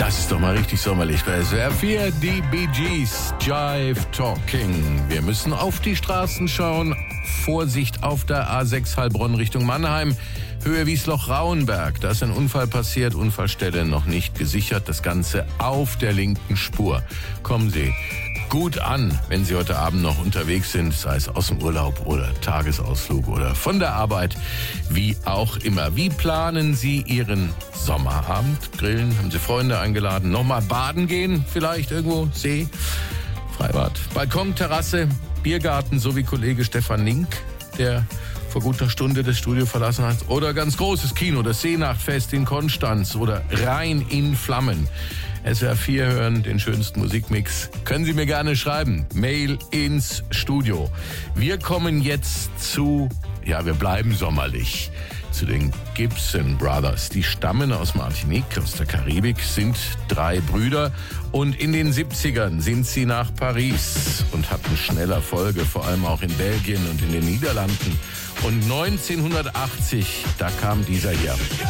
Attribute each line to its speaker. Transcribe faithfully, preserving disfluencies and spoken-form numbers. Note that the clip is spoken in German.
Speaker 1: Das ist doch mal richtig sommerlich bei S W R vier. Die Bee Gees, Jive Talking. Wir müssen auf die Straßen schauen. Vorsicht auf der A sechs Heilbronn Richtung Mannheim. Höhe Wiesloch-Rauenberg. Da ist ein Unfall passiert. Unfallstelle noch nicht gesichert. Das Ganze auf der linken Spur. Kommen Sie gut an, wenn Sie heute Abend noch unterwegs sind, sei es aus dem Urlaub oder Tagesausflug oder von der Arbeit, wie auch immer. Wie planen Sie Ihren Sommerabend? Grillen? Haben Sie Freunde eingeladen? Nochmal baden gehen? Vielleicht irgendwo? See? Freibad? Balkon, Terrasse, Biergarten, so wie Kollege Stefan Link, der vor guter Stunde das Studio verlassen hat. Oder ganz großes Kino, das Seenachtfest in Konstanz oder Rhein in Flammen. S W R vier hören, den schönsten Musikmix. Können Sie mir gerne schreiben. Mail ins Studio. Wir kommen jetzt zu, ja, wir bleiben sommerlich, zu den Gibson Brothers. Die stammen aus Martinique, aus der Karibik, sind drei Brüder. Und in den siebzigern sind sie nach Paris und hatten schnell Erfolge, vor allem auch in Belgien und in den Niederlanden. Und neunzehnhundertachtzig, da kam dieser hier.